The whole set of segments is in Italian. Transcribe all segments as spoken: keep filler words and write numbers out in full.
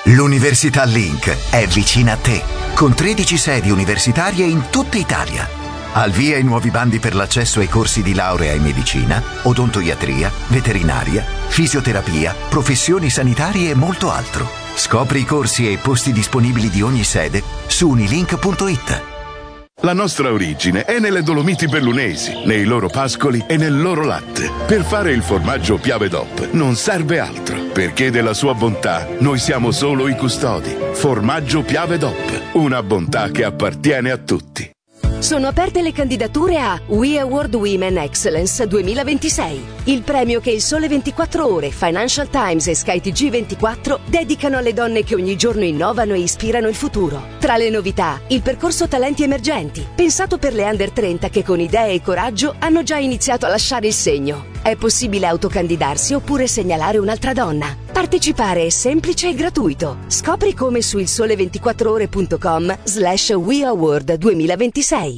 L'Università Link è vicina a te, con tredici sedi universitarie in tutta Italia. Al via i nuovi bandi per l'accesso ai corsi di laurea in medicina, odontoiatria, veterinaria, fisioterapia, professioni sanitarie e molto altro. Scopri i corsi e i posti disponibili di ogni sede su unilink punto it. La nostra origine è nelle Dolomiti Bellunesi, nei loro pascoli e nel loro latte. Per fare il formaggio Piave D O P non serve altro, perché della sua bontà noi siamo solo i custodi. Formaggio Piave D O P, una bontà che appartiene a tutti. Sono aperte le candidature a We Award Women Excellence duemilaventisei, il premio che il Sole ventiquattro Ore, Financial Times e Sky T G ventiquattro dedicano alle donne che ogni giorno innovano e ispirano il futuro. Tra le novità, il percorso Talenti Emergenti, pensato per le under trenta che con idee e coraggio hanno già iniziato a lasciare il segno. È possibile autocandidarsi oppure segnalare un'altra donna. Partecipare è semplice e gratuito. Scopri come su il sole ventiquattro ore punto com slash We Award duemilaventisei.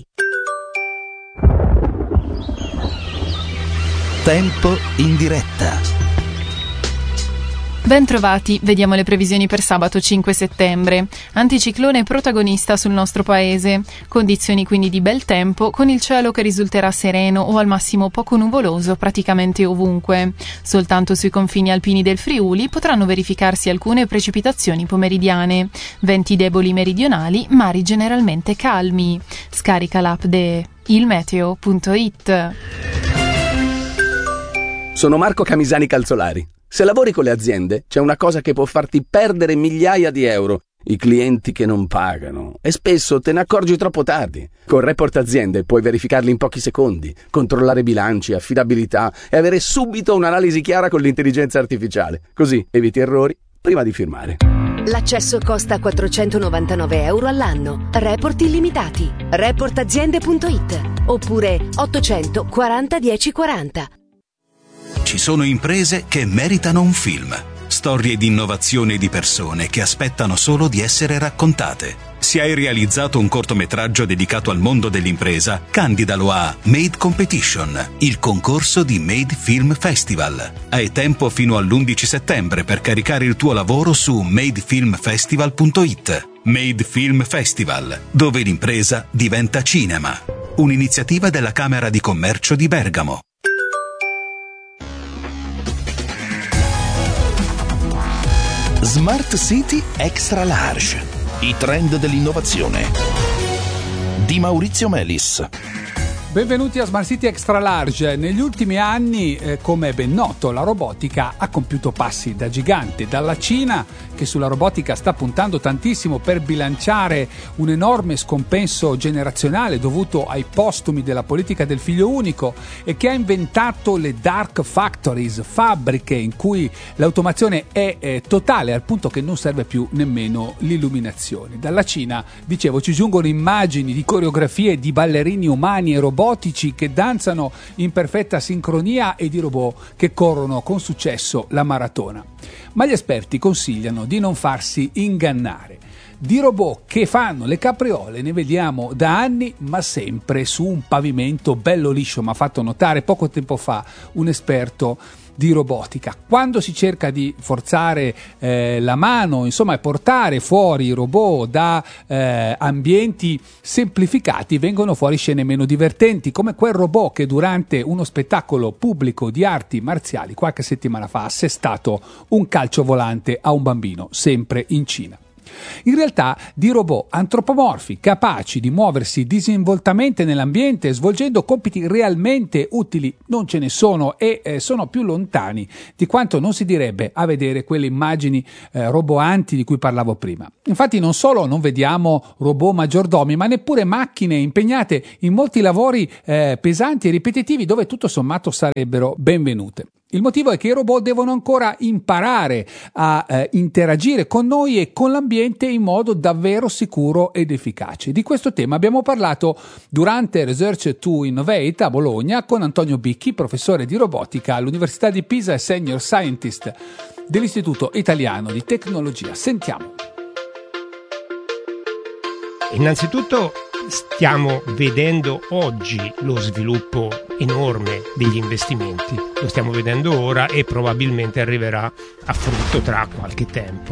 Tempo in diretta. Ben trovati, vediamo le previsioni per sabato cinque settembre. Anticiclone protagonista sul nostro paese. Condizioni quindi di bel tempo, con il cielo che risulterà sereno o al massimo poco nuvoloso praticamente ovunque. Soltanto sui confini alpini del Friuli potranno verificarsi alcune precipitazioni pomeridiane. Venti deboli meridionali, mari generalmente calmi. Scarica l'app de ilmeteo punto it. Sono Marco Camisani Calzolari. Se lavori con le aziende, c'è una cosa che può farti perdere migliaia di euro: i clienti che non pagano. E spesso te ne accorgi troppo tardi. Con Report Aziende puoi verificarli in pochi secondi, controllare bilanci, affidabilità e avere subito un'analisi chiara con l'intelligenza artificiale. Così eviti errori prima di firmare. L'accesso costa quattrocentonovantanove euro all'anno. Report illimitati. report aziende punto it oppure ottocento quaranta dieci quaranta. Ci sono imprese che meritano un film. Storie di innovazione di persone che aspettano solo di essere raccontate. Se hai realizzato un cortometraggio dedicato al mondo dell'impresa, candidalo a Made Competition, il concorso di Made Film Festival. Hai tempo fino all'undici settembre per caricare il tuo lavoro su made film festival punto it. Made Film Festival, dove l'impresa diventa cinema. Un'iniziativa della Camera di Commercio di Bergamo. Smart City Extra Large. I trend dell'innovazione. Di Maurizio Melis. Benvenuti a Smart City Extra Large. Negli ultimi anni, eh, come è ben noto, la robotica ha compiuto passi da gigante. Dalla Cina, che sulla robotica sta puntando tantissimo per bilanciare un enorme scompenso generazionale dovuto ai postumi della politica del figlio unico, e che ha inventato le dark factories, fabbriche in cui l'automazione è eh, totale, al punto che non serve più nemmeno l'illuminazione. Dalla Cina, dicevo, ci giungono immagini di coreografie di ballerini umani e robotici che danzano in perfetta sincronia e di robot che corrono con successo la maratona. Ma gli esperti consigliano di non farsi ingannare. Di robot che fanno le capriole ne vediamo da anni, ma sempre su un pavimento bello liscio. Mi ha fatto notare poco tempo fa un esperto di robotica. Quando si cerca di forzare eh, la mano, insomma, e portare fuori i robot da eh, ambienti semplificati, vengono fuori scene meno divertenti, come quel robot che durante uno spettacolo pubblico di arti marziali qualche settimana fa ha assestato un calcio volante a un bambino, sempre in Cina. In realtà di robot antropomorfi capaci di muoversi disinvoltamente nell'ambiente svolgendo compiti realmente utili non ce ne sono, e eh, sono più lontani di quanto non si direbbe a vedere quelle immagini eh, roboanti di cui parlavo prima. Infatti non solo non vediamo robot maggiordomi, ma neppure macchine impegnate in molti lavori eh, pesanti e ripetitivi dove tutto sommato sarebbero benvenute. Il motivo è che i robot devono ancora imparare a eh, interagire con noi e con l'ambiente in modo davvero sicuro ed efficace. Di questo tema abbiamo parlato durante Research to Innovate a Bologna con Antonio Bicchi, professore di robotica all'Università di Pisa e senior scientist dell'Istituto Italiano di Tecnologia. Sentiamo. Innanzitutto stiamo vedendo oggi lo sviluppo enorme degli investimenti, lo stiamo vedendo ora e probabilmente arriverà a frutto tra qualche tempo.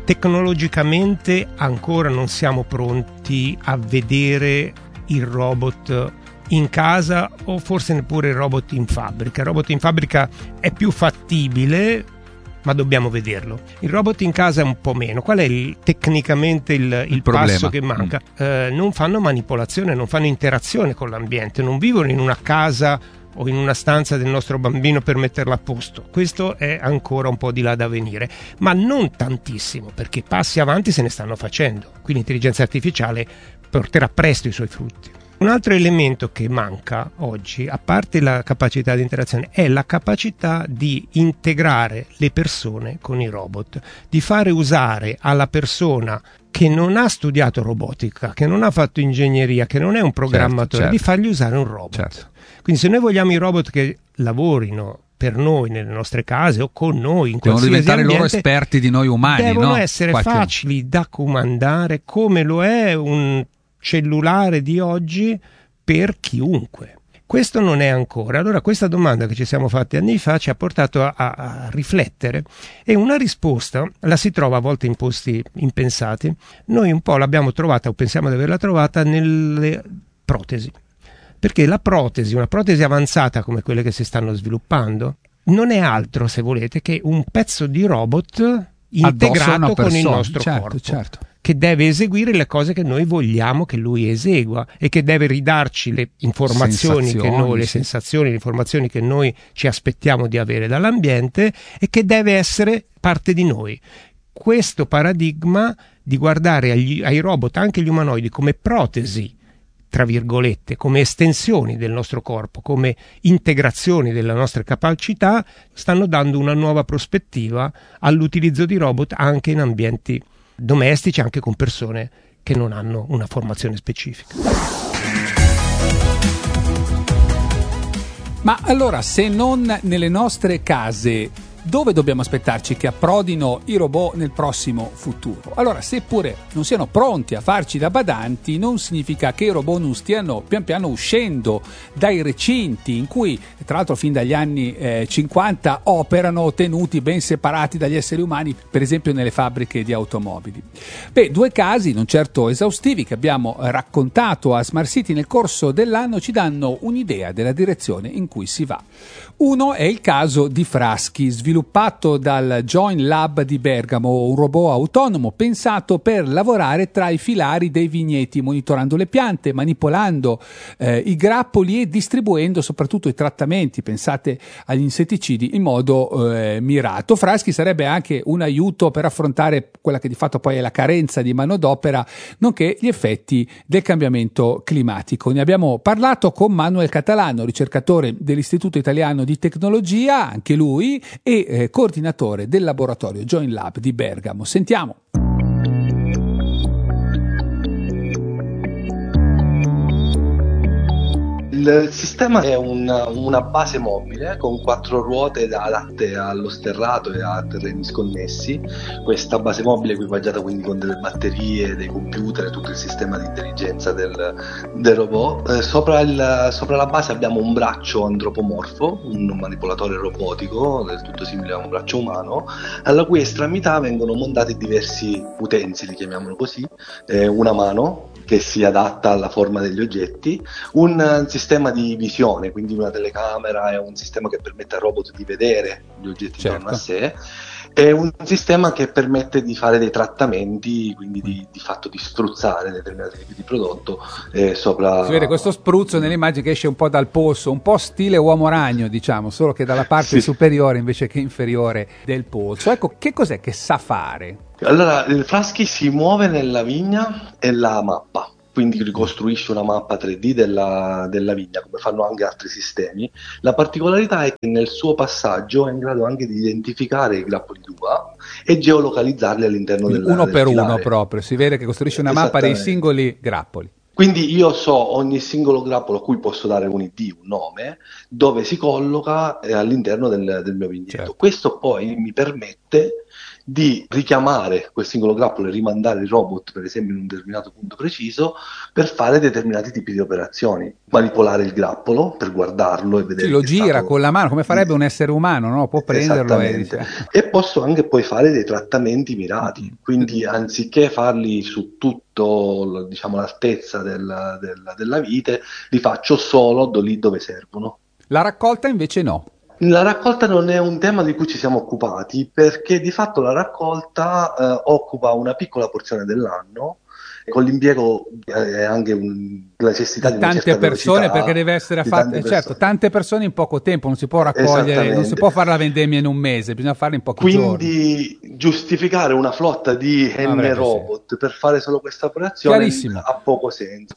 tecnologicamente ancora non siamo pronti a vedere il robot in casa o forse neppure il robot in fabbrica. Il robot in fabbrica è più fattibile, ma dobbiamo vederlo. Il robot in casa è un po' meno. Qual è il, tecnicamente il, il, il passo che manca? Mm. Eh, non fanno manipolazione, non fanno interazione con l'ambiente, non vivono in una casa o in una stanza del nostro bambino per metterla a posto. Questo è ancora un po' di là da venire, ma non tantissimo, perché passi avanti se ne stanno facendo. Quindi l'intelligenza artificiale porterà presto i suoi frutti. Un altro elemento che manca oggi, a parte la capacità di interazione, è la capacità di integrare le persone con i robot, di fare usare alla persona che non ha studiato robotica, che non ha fatto ingegneria, che non è un programmatore, certo, certo. di fargli usare un robot. Certo. Quindi se noi vogliamo i robot che lavorino per noi nelle nostre case o con noi in devono diventare ambiente, loro esperti di noi umani, devono no? essere Qualche... facili da comandare, come lo è un cellulare di oggi per chiunque. Questo non è ancora. Allora questa domanda che ci siamo fatti anni fa ci ha portato a, a, a riflettere, e una risposta la si trova a volte in posti impensati. Noi un po' l'abbiamo trovata, o pensiamo di averla trovata, nelle protesi. Perché la protesi, una protesi avanzata come quelle che si stanno sviluppando, non è altro, se volete, che un pezzo di robot integrato con il nostro certo, corpo, certo. che deve eseguire le cose che noi vogliamo che lui esegua e che deve ridarci le informazioni che noi, le sì. sensazioni, le informazioni che noi ci aspettiamo di avere dall'ambiente, e che deve essere parte di noi. Questo paradigma di guardare agli, ai robot, anche gli umanoidi, come protesi, tra virgolette, come estensioni del nostro corpo, come integrazioni delle nostre capacità, stanno dando una nuova prospettiva all'utilizzo di robot anche in ambienti domestici, anche con persone che non hanno una formazione specifica. Ma allora, se non nelle nostre case, dove dobbiamo aspettarci che approdino i robot nel prossimo futuro? Allora, seppure non siano pronti a farci da badanti, non significa che i robot non stiano pian piano uscendo dai recinti in cui, tra l'altro fin dagli anni eh, cinquanta, operano tenuti ben separati dagli esseri umani, per esempio nelle fabbriche di automobili. Beh, due casi non certo esaustivi che abbiamo raccontato a Smart City nel corso dell'anno ci danno un'idea della direzione in cui si va. Uno è il caso di Fraschi, sviluppato dal Joint Lab di Bergamo, un robot autonomo pensato per lavorare tra i filari dei vigneti, monitorando le piante, manipolando eh, i grappoli e distribuendo soprattutto i trattamenti, pensate agli insetticidi, in modo eh, mirato. Fraschi sarebbe anche un aiuto per affrontare quella che di fatto poi è la carenza di manodopera, nonché gli effetti del cambiamento climatico. Ne abbiamo parlato con Manuel Catalano, ricercatore dell'Istituto Italiano di Tecnologia, anche lui, e eh, coordinatore del laboratorio Joint Lab di Bergamo. Sentiamo. Il sistema è una, una base mobile con quattro ruote adatte allo sterrato e a terreni sconnessi. Questa base mobile è equipaggiata quindi con delle batterie, dei computer e tutto il sistema di intelligenza del, del robot. Eh, sopra, il, sopra la base abbiamo un braccio antropomorfo, un manipolatore robotico del tutto simile a un braccio umano, alla cui estremità vengono montati diversi utensili, chiamiamolo così, eh, una mano che si adatta alla forma degli oggetti, un sistema di visione, quindi una telecamera e un sistema che permette al robot di vedere gli oggetti certo. intorno a sé, e un sistema che permette di fare dei trattamenti, quindi di, di fatto di spruzzare determinati tipi di prodotto eh, sopra. Si vede questo spruzzo nell'immagine che esce un po' dal polso, un po' stile uomo ragno, diciamo, solo che dalla parte sì. superiore invece che inferiore del polso. Ecco, che cos'è che sa fare? Allora, il Fraschi si muove nella vigna e la mappa, quindi ricostruisce una mappa tre D della, della vigna, come fanno anche altri sistemi. La particolarità è che nel suo passaggio è in grado anche di identificare i grappoli d'uva e geolocalizzarli all'interno del uno del per filare. uno proprio, si vede che costruisce una mappa dei singoli grappoli. Quindi io so ogni singolo grappolo a cui posso dare un I D, un nome, dove si colloca eh, all'interno del, del mio vigneto. Certo. Questo poi mi permette di richiamare quel singolo grappolo e rimandare il robot, per esempio, in un determinato punto preciso per fare determinati tipi di operazioni. Manipolare il grappolo per guardarlo e vedere sì, lo che gira stato... con la mano, come farebbe un essere umano, no? Può prenderlo e... e posso anche poi fare dei trattamenti mirati, quindi anziché farli su tutto, diciamo, l'altezza del, del, della vite, li faccio solo lì dove servono. La raccolta invece no. La raccolta non è un tema di cui ci siamo occupati, perché di fatto la raccolta eh, occupa una piccola porzione dell'anno, con l'impiego e anche un, la necessità di, di tante persone, velocità, perché deve essere fatta, tante certo, tante persone in poco tempo, non si può raccogliere, non si può fare la vendemmia in un mese, bisogna farla in pochi Quindi, giorni. Quindi giustificare una flotta di N Avrebbe robot sì. per fare solo questa operazione ha poco senso.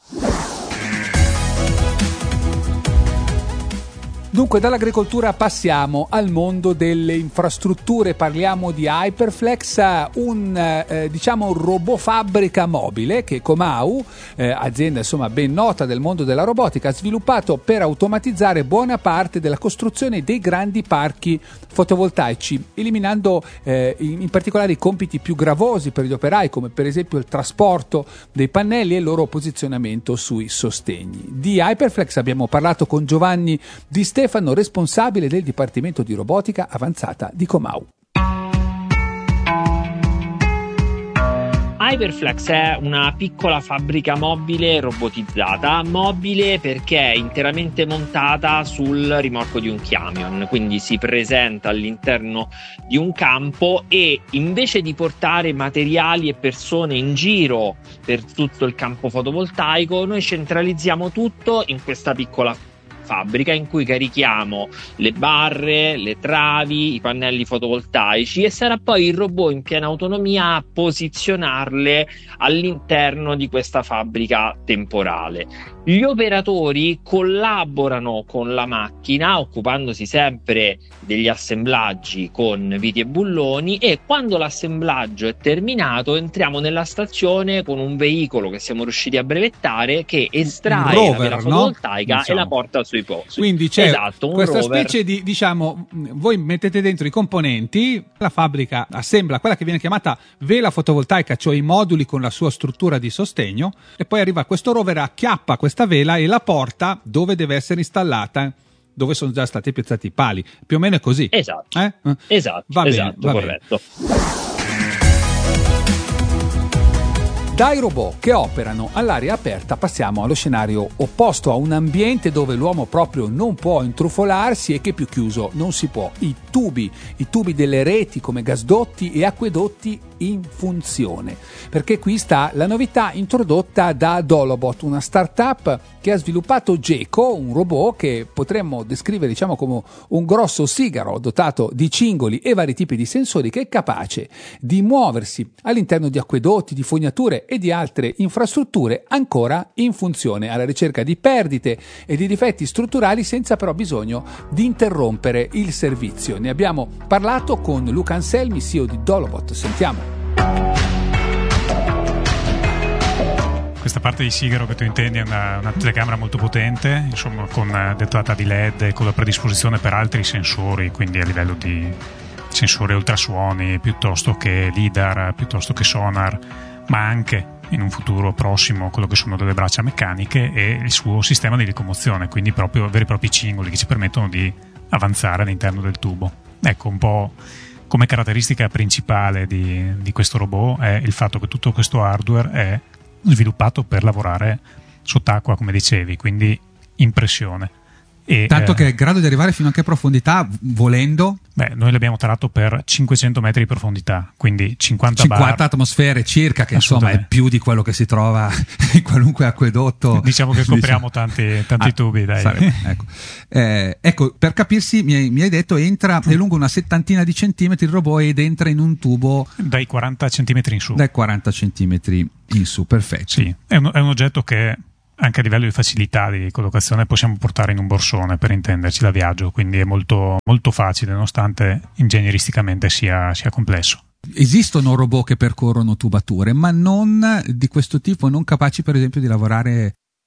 Dunque, dall'agricoltura passiamo al mondo delle infrastrutture, parliamo di Hyperflex, un eh, diciamo un robot fabbrica mobile che Comau, eh, azienda insomma ben nota del mondo della robotica, ha sviluppato per automatizzare buona parte della costruzione dei grandi parchi fotovoltaici, eliminando eh, in, in particolare i compiti più gravosi per gli operai, come per esempio il trasporto dei pannelli e il loro posizionamento sui sostegni. Di Hyperflex abbiamo parlato con Giovanni Di Stefano, responsabile del Dipartimento di Robotica Avanzata di Comau. Hyperflex è una piccola fabbrica mobile robotizzata, mobile perché è interamente montata sul rimorchio di un camion, quindi si presenta all'interno di un campo e invece di portare materiali e persone in giro per tutto il campo fotovoltaico, noi centralizziamo tutto in questa piccola fabbrica in cui carichiamo le barre, le travi, i pannelli fotovoltaici e sarà poi il robot in piena autonomia a posizionarle all'interno di questa fabbrica temporale. Gli operatori collaborano con la macchina occupandosi sempre degli assemblaggi con viti e bulloni e quando l'assemblaggio è terminato entriamo nella stazione con un veicolo che siamo riusciti a brevettare che estrae rover, la vela fotovoltaica, no? Diciamo. E la porta sui posti. Quindi c'è esatto, un questa rover. specie di, diciamo, voi mettete dentro i componenti, la fabbrica assembla quella che viene chiamata vela fotovoltaica, cioè i moduli con la sua struttura di sostegno, e poi arriva questo rover, acchiappa questa vela e la porta dove deve essere installata, dove sono già stati piazzati i pali. Più o meno è così. Esatto. Eh? Esatto, va esatto, bene, va corretto. Bene. Dai robot che operano all'aria aperta passiamo allo scenario opposto, a un ambiente dove l'uomo proprio non può intrufolarsi e che più chiuso non si può. I tubi, i tubi delle reti come gasdotti e acquedotti in funzione, perché qui sta la novità introdotta da Dolobot, una startup che ha sviluppato Geco, un robot che potremmo descrivere diciamo come un grosso sigaro dotato di cingoli e vari tipi di sensori, che è capace di muoversi all'interno di acquedotti, di fognature e di altre infrastrutture ancora in funzione, alla ricerca di perdite e di difetti strutturali senza però bisogno di interrompere il servizio. Ne abbiamo parlato con Luca Anselmi, C E O di Dolobot. Sentiamo. Questa parte di sigaro che tu intendi è una, una telecamera molto potente, insomma, con dotata di L E D e con la predisposizione per altri sensori, quindi a livello di sensori ultrasuoni piuttosto che lidar, piuttosto che sonar, ma anche in un futuro prossimo quello che sono delle braccia meccaniche e il suo sistema di locomozione, quindi proprio veri e propri cingoli che ci permettono di avanzare all'interno del tubo. Ecco, un po' come caratteristica principale di, di questo robot è il fatto che tutto questo hardware è sviluppato per lavorare sott'acqua, come dicevi, quindi in pressione. E, Tanto eh, che è in grado di arrivare fino a che profondità, volendo? Beh, noi l'abbiamo tarato per cinquecento metri di profondità, quindi cinquanta, cinquanta bar. atmosfere circa, che insomma è più di quello che si trova in qualunque acquedotto. Diciamo che copriamo tanti, tanti ah, tubi, dai. Sarebbe, ecco. Eh, ecco, per capirsi, mi hai, mi hai detto, entra, è lungo una settantina di centimetri il robot ed entra in un tubo dai quaranta centimetri in su. Dai quaranta centimetri in su, perfetto. Sì, è un, è un oggetto che anche a livello di facilità di collocazione possiamo portare in un borsone, per intenderci, da viaggio, quindi è molto, molto facile, nonostante ingegneristicamente sia, sia complesso. Esistono robot che percorrono tubature, ma non di questo tipo, non capaci per esempio di lavorare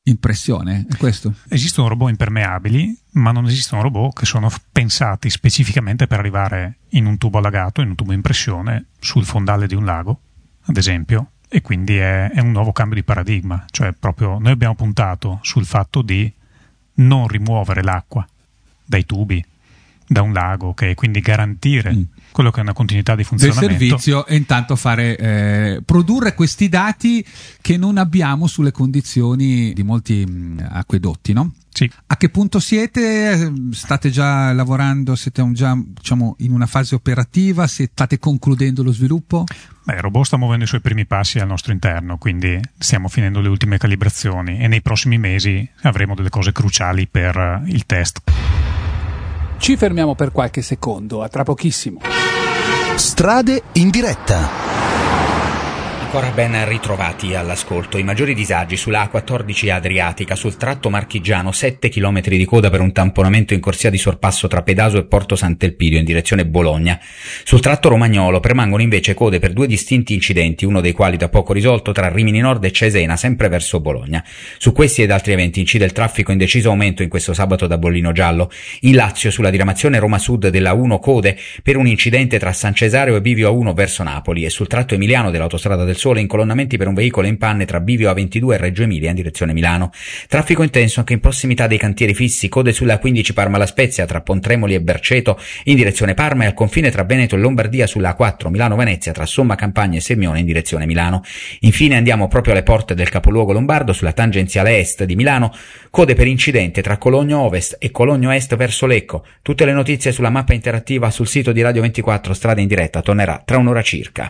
impressione, è questo? Esistono robot impermeabili, ma non esistono robot che sono pensati specificamente per arrivare in un tubo allagato, in un tubo impressione, sul fondale di un lago, ad esempio, e quindi è, è un nuovo cambio di paradigma. Cioè proprio noi abbiamo puntato sul fatto di non rimuovere l'acqua dai tubi, da un lago, ok? Quindi garantire mm. quello che è una continuità di funzionamento del servizio e intanto fare eh, produrre questi dati che non abbiamo sulle condizioni di molti mh, acquedotti, no? Sì. A che punto siete? State già lavorando? Siete già, diciamo, in una fase operativa? Se state concludendo lo sviluppo? Beh, il robot sta muovendo i suoi primi passi al nostro interno, quindi stiamo finendo le ultime calibrazioni e nei prossimi mesi avremo delle cose cruciali per uh, il test. Ci fermiamo per qualche secondo, a tra pochissimo. Strade in diretta. Ancora ben ritrovati all'ascolto. I maggiori disagi sulla A quattordici Adriatica, sul tratto marchigiano, sette chilometri di coda per un tamponamento in corsia di sorpasso tra Pedaso e Porto Sant'Elpidio in direzione Bologna. Sul tratto romagnolo permangono invece code per due distinti incidenti, uno dei quali da poco risolto tra Rimini Nord e Cesena, sempre verso Bologna. Su questi ed altri eventi incide il traffico in deciso aumento in questo sabato da Bollino Giallo. In Lazio, sulla diramazione Roma Sud della uno, code per un incidente tra San Cesareo e Bivio A uno verso Napoli, e sul tratto emiliano dell'autostrada del Sole incolonnamenti per un veicolo in panne tra Bivio A ventidue e Reggio Emilia in direzione Milano. Traffico intenso anche in prossimità dei cantieri fissi, code sulla quindici Parma La Spezia tra Pontremoli e Berceto in direzione Parma e al confine tra Veneto e Lombardia sulla A quattro Milano Venezia tra Somma Campagna e Semione in direzione Milano. Infine andiamo proprio alle porte del capoluogo lombardo, sulla tangenziale est di Milano, code per incidente tra Cologno Ovest e Cologno Est verso Lecco. Tutte le notizie sulla mappa interattiva sul sito di Radio ventiquattro Strade in diretta tornerà tra un'ora circa.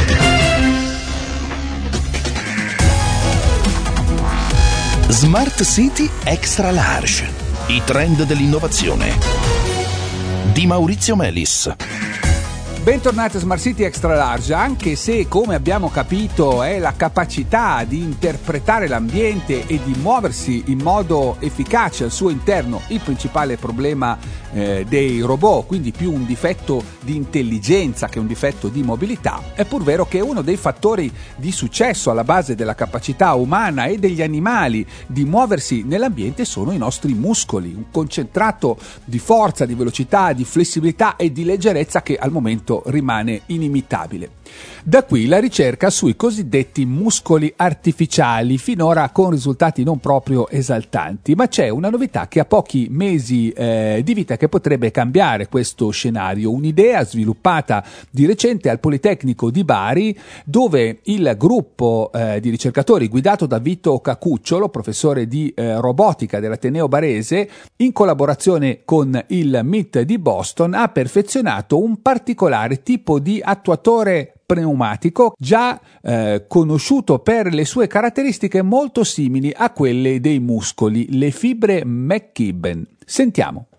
Smart City Extra Large. I trend dell'innovazione. Di Maurizio Melis. Bentornati a Smart City Extra Large, anche se, come abbiamo capito, è la capacità di interpretare l'ambiente e di muoversi in modo efficace al suo interno il principale problema eh, dei robot, quindi più un difetto di intelligenza che un difetto di mobilità. È pur vero che uno dei fattori di successo alla base della capacità umana e degli animali di muoversi nell'ambiente sono i nostri muscoli, un concentrato di forza, di velocità, di flessibilità e di leggerezza che al momento rimane inimitabile. Da qui la ricerca sui cosiddetti muscoli artificiali, finora con risultati non proprio esaltanti, ma c'è una novità che ha pochi mesi eh, di vita che potrebbe cambiare questo scenario, un'idea sviluppata di recente al Politecnico di Bari, dove il gruppo eh, di ricercatori guidato da Vito Cacucciolo, professore di eh, robotica dell'Ateneo Barese, in collaborazione con il M I T di Boston, ha perfezionato un particolare tipo di attuatore pneumatico già eh, conosciuto per le sue caratteristiche molto simili a quelle dei muscoli, le fibre McKibben. Sentiamo.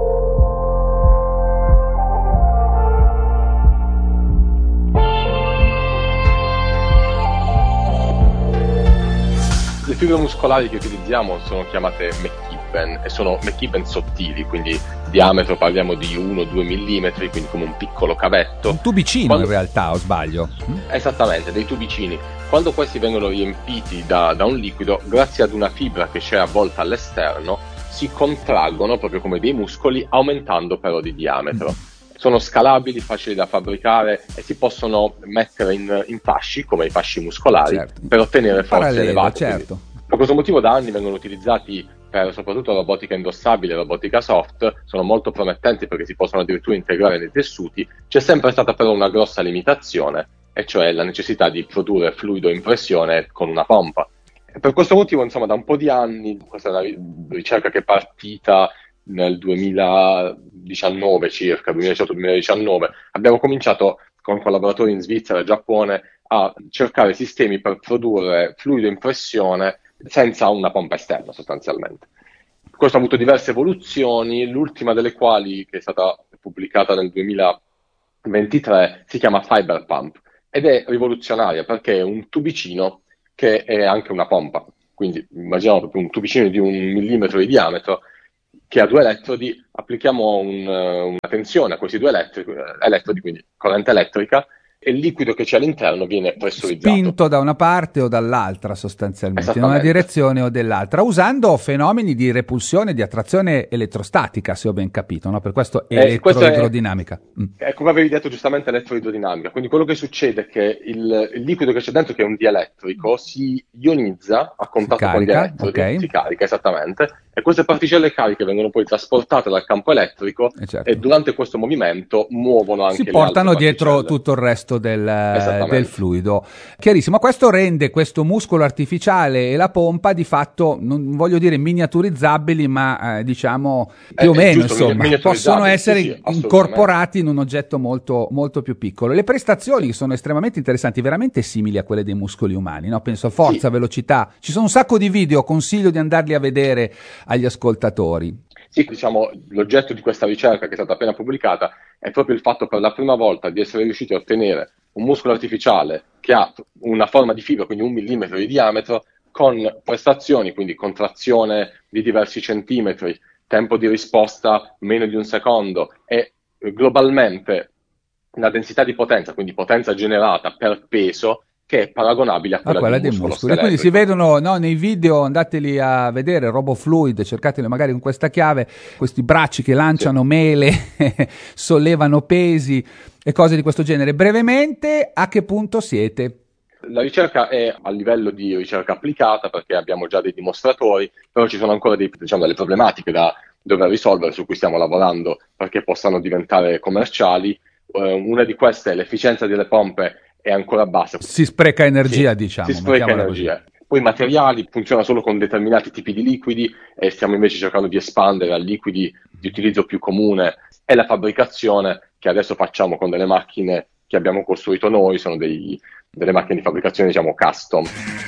Le fibre muscolari che utilizziamo sono chiamate McKibben e sono McKibben sottili, quindi diametro parliamo di uno due millimetri, quindi come un piccolo cavetto. Un tubicino. Quando... in realtà, o sbaglio? Esattamente, dei tubicini. Quando questi vengono riempiti da, da un liquido, grazie ad una fibra che c'è avvolta all'esterno, si contraggono proprio come dei muscoli, aumentando però di diametro. Mm. Sono scalabili, facili da fabbricare e si possono mettere in, in fasci, come i fasci muscolari, certo, per ottenere forze Parallelo, elevate. Certo. Quindi, per questo motivo da anni vengono utilizzati per soprattutto robotica indossabile e robotica soft, sono molto promettenti perché si possono addirittura integrare nei tessuti. C'è sempre stata però una grossa limitazione, e cioè la necessità di produrre fluido in pressione con una pompa. E per questo motivo, insomma, da un po' di anni, questa è una ricerca che è partita nel duemiladiciannove circa, duemiladiciotto duemiladiciannove, abbiamo cominciato con collaboratori in Svizzera e Giappone a cercare sistemi per produrre fluido in pressione senza una pompa esterna sostanzialmente. Questo ha avuto diverse evoluzioni, l'ultima delle quali, che è stata pubblicata nel duemilaventitré, si chiama Fiber Pump ed è rivoluzionaria perché è un tubicino che è anche una pompa, quindi immaginiamo proprio un tubicino di un millimetro di diametro che ha due elettrodi, applichiamo un, una tensione a questi due elettrodi, elettrodi, quindi corrente elettrica, e il liquido che c'è all'interno viene pressurizzato. Spinto da una parte o dall'altra sostanzialmente, in una direzione o dell'altra, usando fenomeni di repulsione, di attrazione elettrostatica, se ho ben capito, no? Per questo Eh, questo è- elettroidrodinamica. Mm. Eh, come avevi detto giustamente, elettroidrodinamica. Quindi quello che succede è che il, il liquido che c'è dentro, che è un dielettrico, si ionizza a contatto con gli carica, elettrodi, ok. si carica esattamente, e queste particelle cariche vengono poi trasportate dal campo elettrico Eh, certo. e durante questo movimento muovono anche Si le portano altre dietro particelle. tutto il resto del, Esattamente. del fluido. Chiarissimo. Questo rende questo muscolo artificiale e la pompa di fatto, non voglio dire miniaturizzabili, ma eh, diciamo più Eh, o è meno, giusto, insomma, miniaturizzabili, possono essere sì, sì, assolutamente. incorporati in un oggetto molto, molto più piccolo. Le prestazioni sono estremamente interessanti, veramente simili a quelle dei muscoli umani, no? Penso a forza, velocità. Ci sono un sacco di video, consiglio di andarli a vedere agli ascoltatori. Sì, diciamo, l'oggetto di questa ricerca che è stata appena pubblicata è proprio il fatto per la prima volta di essere riusciti a ottenere un muscolo artificiale che ha una forma di fibra, quindi un millimetro di diametro, con prestazioni, quindi contrazione di diversi centimetri, tempo di risposta meno di un secondo e eh, globalmente una densità di potenza, quindi potenza generata per peso, che è paragonabile a a quella, quella di un dei muscolo muscoli. Quindi si scheletrico. vedono, no, nei video, andateli a vedere, RoboFluid, cercateli magari con questa chiave, questi bracci che lanciano mele, sollevano pesi e cose di questo genere. Brevemente, a che punto siete? La ricerca è a livello di ricerca applicata perché abbiamo già dei dimostratori, però ci sono ancora dei, diciamo, delle problematiche da dover risolvere su cui stiamo lavorando perché possano diventare commerciali. Eh, una di queste è l'efficienza delle pompe è ancora bassa. Si spreca energia, Sì, diciamo. si spreca mettiamola così. energia. Poi i materiali funzionano solo con determinati tipi di liquidi e stiamo invece cercando di espandere a liquidi di utilizzo più comune, e la fabbricazione che adesso facciamo con delle macchine che abbiamo costruito noi, sono dei, delle macchine di fabbricazione, diciamo, custom.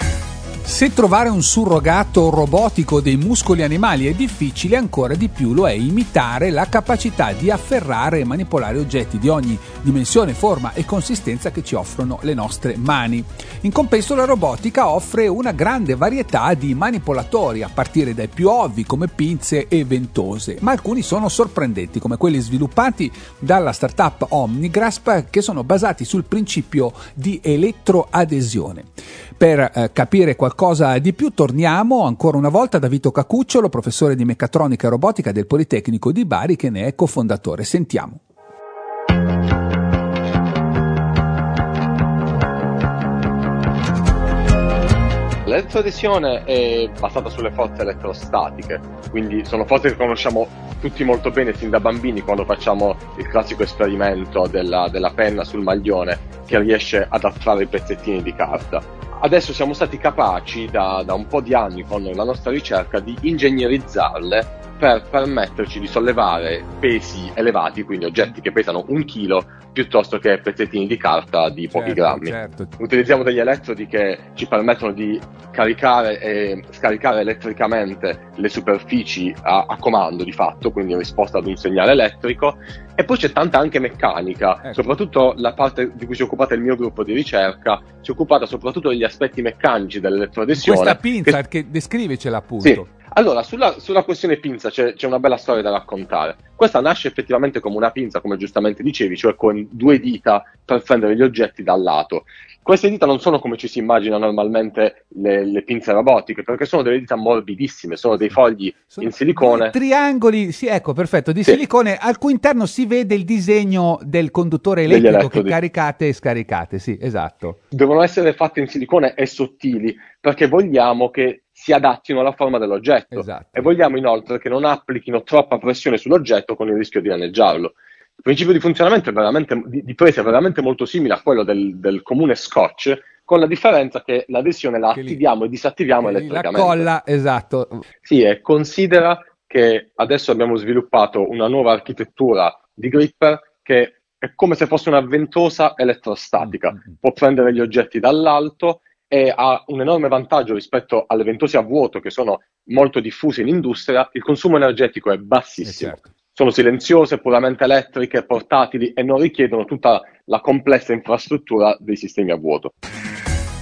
Se trovare un surrogato robotico dei muscoli animali è difficile, ancora di più lo è imitare la capacità di afferrare e manipolare oggetti di ogni dimensione, forma e consistenza che ci offrono le nostre mani. In compenso la robotica offre una grande varietà di manipolatori, a partire dai più ovvi come pinze e ventose, ma alcuni sono sorprendenti come quelli sviluppati dalla startup OmniGrasp, che sono basati sul principio di elettroadesione. Per eh, capire qualcosa di più torniamo ancora una volta da Vito Cacucciolo, professore di meccatronica e robotica del Politecnico di Bari, che ne è cofondatore. Sentiamo. L'elettroadesione è basata sulle forze elettrostatiche, quindi sono forze che conosciamo tutti molto bene sin da bambini quando facciamo il classico esperimento della, della penna sul maglione che riesce ad attrarre i pezzettini di carta. Adesso siamo stati capaci da, da un po' di anni con la nostra ricerca di ingegnerizzarle per permetterci di sollevare pesi elevati, quindi oggetti che pesano un chilo, piuttosto che pezzettini di carta di pochi Certo, grammi. certo. Utilizziamo degli elettrodi che ci permettono di caricare e scaricare elettricamente le superfici a, a comando di fatto, quindi in risposta ad un segnale elettrico, e poi c'è tanta anche meccanica, Ecco. soprattutto la parte di cui si è occupata il mio gruppo di ricerca, si è occupata soprattutto degli aspetti meccanici dell'elettroadesione. Questa pinza che- che descrivicela appunto. Sì. Allora, sulla, sulla questione pinza c'è, c'è una bella storia da raccontare. Questa nasce effettivamente come una pinza, come giustamente dicevi, cioè con due dita per prendere gli oggetti dal lato. Queste dita non sono come ci si immagina normalmente le, le pinze robotiche, perché sono delle dita morbidissime, sono dei fogli Sono in silicone. Triangoli, sì, ecco, perfetto, di Sì. silicone, al cui interno si vede il disegno del conduttore Degli elettrico che elettrodi. caricate e scaricate, sì, esatto. Devono essere fatte in silicone e sottili, perché vogliamo che si adattino alla forma dell'oggetto. Esatto. E vogliamo inoltre che non applichino troppa pressione sull'oggetto con il rischio di danneggiarlo. Il principio di funzionamento è veramente, di, di presa è veramente molto simile a quello del, del comune scotch, con la differenza che l'adesione la Che lì- attiviamo e disattiviamo La elettricamente. colla, esatto. Sì, e considera che adesso abbiamo sviluppato una nuova architettura di gripper che è come se fosse una ventosa elettrostatica. Mm-hmm. Può prendere gli oggetti dall'alto e ha un enorme vantaggio rispetto alle ventose a vuoto che sono molto diffuse in industria. Il consumo energetico è bassissimo. Eh, certo. Sono silenziose, puramente elettriche, portatili e non richiedono tutta la complessa infrastruttura dei sistemi a vuoto.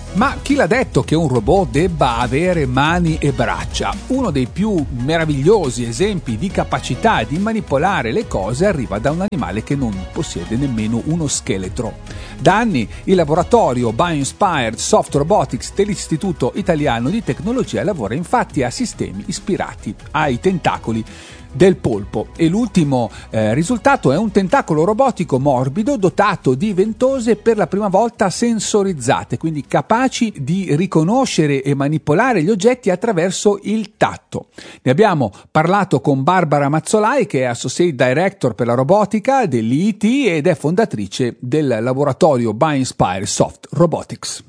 Ma chi l'ha detto che un robot debba avere mani e braccia? Uno dei più meravigliosi esempi di capacità di manipolare le cose arriva da un animale che non possiede nemmeno uno scheletro. Da anni il laboratorio Bioinspired Soft Robotics dell'Istituto Italiano di Tecnologia lavora infatti a sistemi ispirati ai tentacoli del polpo e l'ultimo eh, risultato è un tentacolo robotico morbido dotato di ventose per la prima volta sensorizzate, quindi capaci di riconoscere e manipolare gli oggetti attraverso il tatto. Ne abbiamo parlato con Barbara Mazzolai, che è Associate Director per la robotica dell'I I T ed è fondatrice del laboratorio Bioinspired Soft Robotics.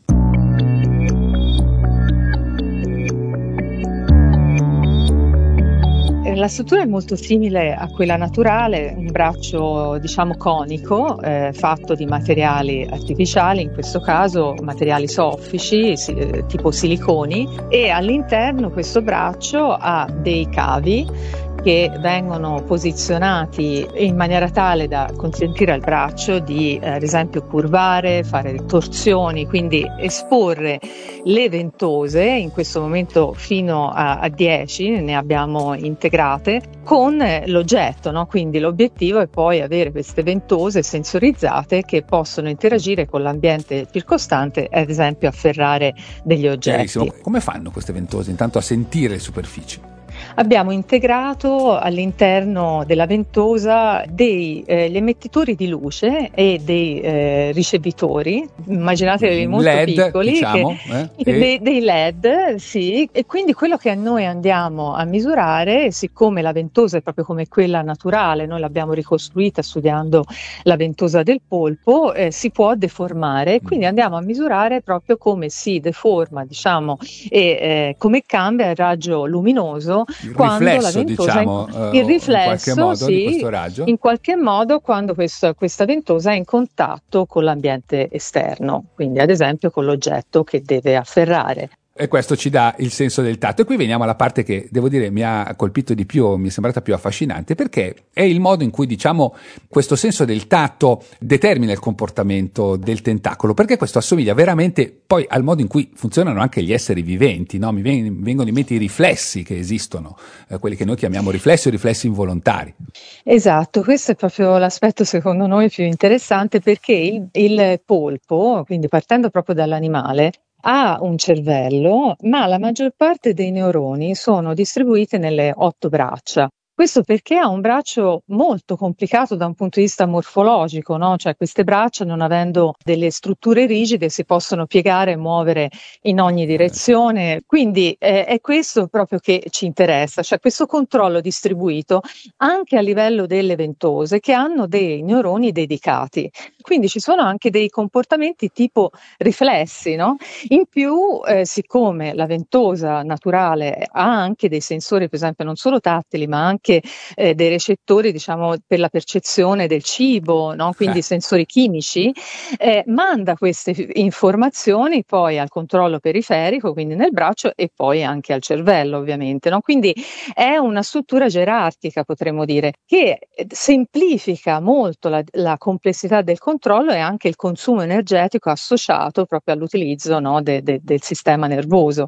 La struttura è molto simile a quella naturale, un braccio diciamo conico, eh, fatto di materiali artificiali, in questo caso materiali soffici, si, eh, tipo siliconi, e all'interno questo braccio ha dei cavi che vengono posizionati in maniera tale da consentire al braccio di, eh, ad esempio, curvare, fare torsioni, quindi esporre le ventose, in questo momento fino a, a dieci ne abbiamo integrate, con l'oggetto, no? Quindi l'obiettivo è poi avere queste ventose sensorizzate che possono interagire con l'ambiente circostante, ad esempio afferrare degli oggetti. Chiarissimo. Come fanno queste ventose intanto a sentire le superfici? Abbiamo integrato all'interno della ventosa dei eh, gli emettitori di luce e dei eh, ricevitori, immaginatevi molto L E D, piccoli, diciamo, che, eh, dei, dei L E D, sì, e quindi quello che noi andiamo a misurare, siccome la ventosa è proprio come quella naturale, noi l'abbiamo ricostruita studiando la ventosa del polpo, eh, si può deformare, quindi andiamo a misurare proprio come si deforma, diciamo, e eh, come cambia il raggio luminoso. Il quando riflesso, la ventosa diciamo, è in, il riflesso, in qualche modo, sì, di questo raggio. In qualche modo quando questo, questa ventosa è in contatto con l'ambiente esterno, quindi ad esempio con l'oggetto che deve afferrare. E questo ci dà il senso del tatto. E qui veniamo alla parte che, devo dire, mi ha colpito di più, mi è sembrata più affascinante, perché è il modo in cui, diciamo, questo senso del tatto determina il comportamento del tentacolo, perché questo assomiglia veramente poi al modo in cui funzionano anche gli esseri viventi, no? Mi vengono in mente i riflessi che esistono, eh, quelli che noi chiamiamo riflessi o riflessi involontari. Esatto, questo è proprio l'aspetto secondo noi più interessante, perché il, il polpo, quindi partendo proprio dall'animale, ha un cervello, ma la maggior parte dei neuroni sono distribuiti nelle otto braccia. Questo perché ha un braccio molto complicato da un punto di vista morfologico, no? Cioè queste braccia, non avendo delle strutture rigide, si possono piegare e muovere in ogni direzione, quindi eh, è questo proprio che ci interessa, cioè questo controllo distribuito anche a livello delle ventose che hanno dei neuroni dedicati. Quindi ci sono anche dei comportamenti tipo riflessi, no? In più, eh, siccome la ventosa naturale ha anche dei sensori, per esempio non solo tattili, ma anche eh, dei recettori, diciamo, per la percezione del cibo, no? Quindi eh. sensori chimici, eh, manda queste informazioni poi al controllo periferico, quindi nel braccio, e poi anche al cervello, ovviamente, no? Quindi è una struttura gerarchica, potremmo dire, che semplifica molto la, la complessità del controllo e anche il consumo energetico associato proprio all'utilizzo, no, de, de, del sistema nervoso.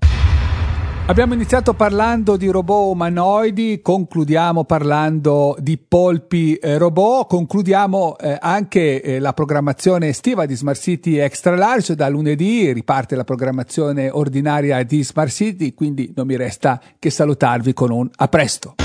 Abbiamo iniziato parlando di robot umanoidi, concludiamo parlando di polpi eh, robot, concludiamo eh, anche eh, la programmazione estiva di Smart City Extra Large. Da lunedì riparte la programmazione ordinaria di Smart City, quindi non mi resta che salutarvi con un a presto.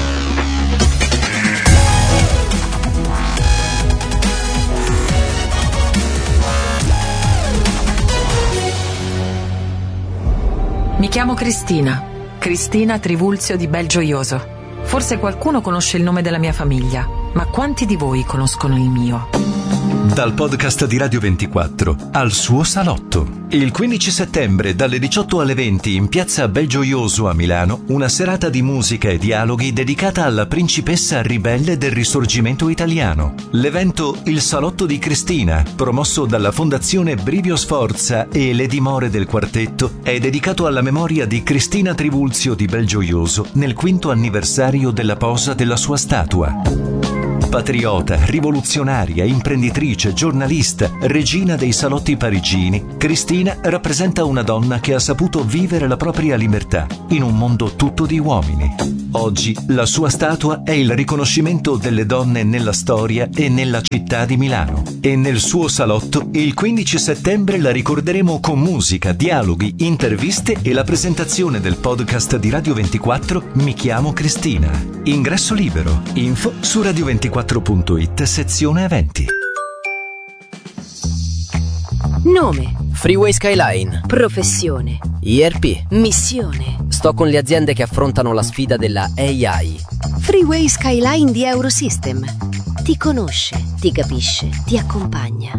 Mi chiamo Cristina, Cristina Trivulzio di Belgioioso. Forse qualcuno conosce il nome della mia famiglia, ma quanti di voi conoscono il mio? Dal podcast di Radio ventiquattro al suo salotto. Il quindici settembre dalle diciotto alle venti in piazza Belgioioso a Milano, una serata di musica e dialoghi dedicata alla principessa ribelle del risorgimento italiano. L'evento Il Salotto di Cristina, promosso dalla Fondazione Brivio Sforza e le dimore del quartetto, è dedicato alla memoria di Cristina Trivulzio di Belgioioso nel quinto anniversario della posa della sua statua. Patriota, rivoluzionaria, imprenditrice, giornalista, regina dei salotti parigini, Cristina rappresenta una donna che ha saputo vivere la propria libertà in un mondo tutto di uomini. Oggi la sua statua è il riconoscimento delle donne nella storia e nella città di Milano. E nel suo salotto il quindici settembre la ricorderemo con musica, dialoghi, interviste e la presentazione del podcast di Radio ventiquattro Mi chiamo Cristina. Ingresso libero. Info su radio ventiquattro punto it, sezione eventi. Nome. Freeway Skyline. Professione. I R P. Missione. Sto con le aziende che affrontano la sfida della A I. Freeway Skyline di Eurosystem. Ti conosce, ti capisce, ti accompagna.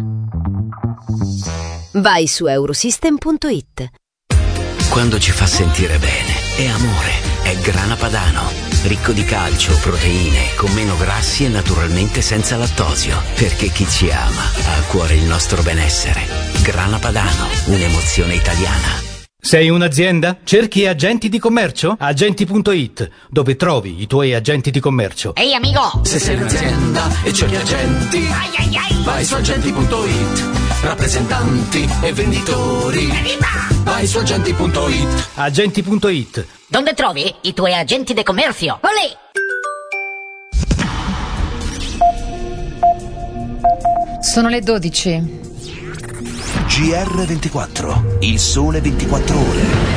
Vai su eurosystem punto it. Quando ci fa sentire bene, è amore, è grana padano. Ricco di calcio, proteine, con meno grassi e naturalmente senza lattosio. Perché chi ci ama ha a cuore il nostro benessere. Grana padano, un'emozione italiana. Sei un'azienda? Cerchi agenti di commercio? Agenti punto it, dove trovi i tuoi agenti di commercio. Ehi amico! Se sei un'azienda e cerchi agenti, ai ai ai. vai su agenti punto it. Rappresentanti e venditori, Evviva! vai su agenti punto it. Agenti punto it. Dove trovi i tuoi agenti di commercio? Olè! Sono le dodici. G R ventiquattro, il sole ventiquattro ore.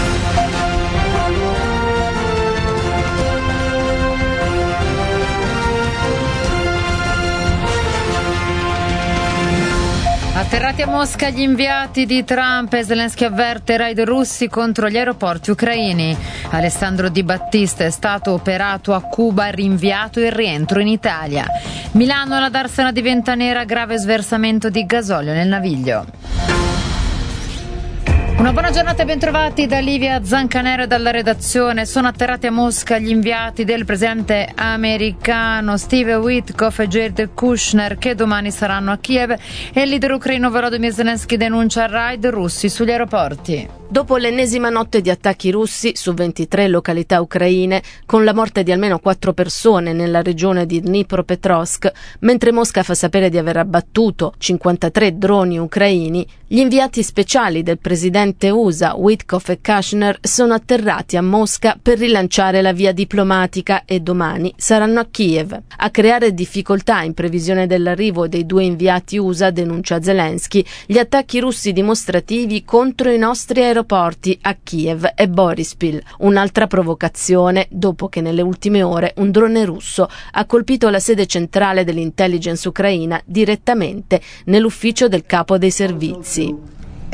Atterrati a Mosca gli inviati di Trump e Zelensky avverte raid russi contro gli aeroporti ucraini. Alessandro Di Battista è stato operato a Cuba e rinviato il rientro in Italia. Milano, la Darsena diventa nera, grave sversamento di gasolio nel Naviglio. Una buona giornata e bentrovati da Livia Zancanero e dalla redazione. Sono atterrati a Mosca gli inviati del presidente americano Steve Witkoff e Jared Kushner, che domani saranno a Kiev, e il leader ucraino Volodymyr Zelensky denuncia raid russi sugli aeroporti. Dopo l'ennesima notte di attacchi russi su ventitré località ucraine, con la morte di almeno quattro persone nella regione di Dnipropetrovsk, mentre Mosca fa sapere di aver abbattuto cinquantatré droni ucraini, gli inviati speciali del presidente U S A Witkoff e Kushner sono atterrati a Mosca per rilanciare la via diplomatica e domani saranno a Kiev. A creare difficoltà in previsione dell'arrivo dei due inviati U S A, denuncia Zelensky, gli attacchi russi dimostrativi contro i nostri aeroporti aeroporti a Kiev e Borispil, un'altra provocazione dopo che nelle ultime ore un drone russo ha colpito la sede centrale dell'intelligence ucraina direttamente nell'ufficio del capo dei servizi.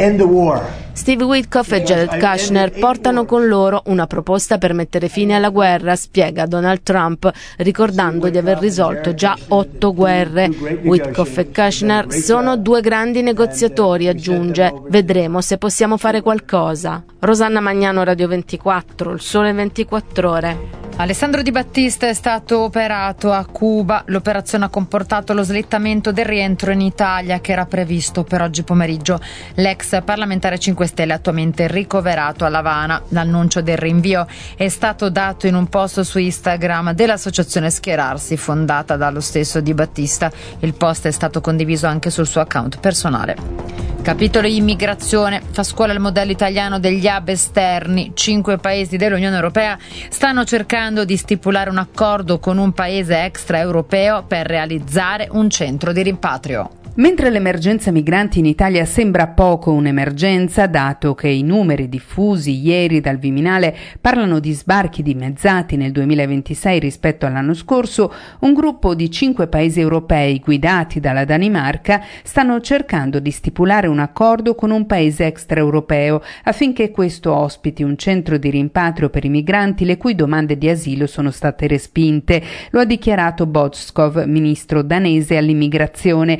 Steve Witkoff e Jared Kushner portano con loro una proposta per mettere fine alla guerra, spiega Donald Trump, ricordando di aver risolto già otto guerre. Witkoff e Kushner sono due grandi negoziatori, aggiunge. Vedremo se possiamo fare qualcosa. Rosanna Magnano, Radio ventiquattro, il sole ventiquattro ore. Alessandro Di Battista è stato operato a Cuba. L'operazione ha comportato lo slittamento del rientro in Italia, che era previsto per oggi pomeriggio. L'ex parlamentare cinque Stelle è attualmente ricoverato a L'Avana. L'annuncio del rinvio è stato dato in un post su Instagram dell'associazione Schierarsi, fondata dallo stesso Di Battista. Il post è stato condiviso anche sul suo account personale. Capitolo immigrazione. Fa scuola il modello italiano degli hub esterni. Cinque paesi dell'Unione Europea stanno cercando di stipulare un accordo con un paese extraeuropeo per realizzare un centro di rimpatrio. Mentre l'emergenza migranti in Italia sembra poco un'emergenza, dato che i numeri diffusi ieri dal Viminale parlano di sbarchi dimezzati nel duemilaventisei rispetto all'anno scorso, un gruppo di cinque paesi europei guidati dalla Danimarca stanno cercando di stipulare un accordo con un paese extraeuropeo affinché questo ospiti un centro di rimpatrio per i migranti le cui domande di asilo sono state respinte. Lo ha dichiarato Bodskov, ministro danese all'immigrazione. Spiega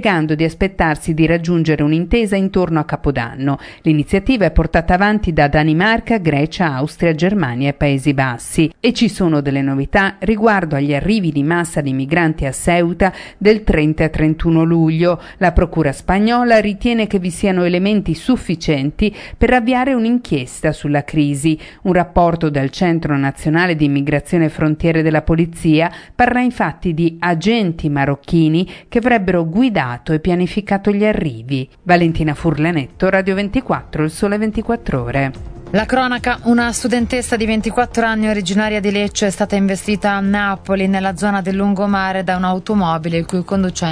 spiegando di aspettarsi di raggiungere un'intesa intorno a Capodanno. L'iniziativa è portata avanti da Danimarca, Grecia, Austria, Germania e Paesi Bassi e ci sono delle novità riguardo agli arrivi di massa di migranti a Ceuta del trenta e trentuno luglio. La procura spagnola ritiene che vi siano elementi sufficienti per avviare un'inchiesta sulla crisi. Un rapporto del Centro Nazionale di Immigrazione e Frontiere della Polizia parla infatti di agenti marocchini che avrebbero guidato e pianificato gli arrivi. Valentina Furlanetto, Radio ventiquattro, Il Sole ventiquattro Ore. La cronaca: una studentessa di ventiquattro anni originaria di Lecce è stata investita a Napoli, nella zona del lungomare, da un'automobile il cui conducente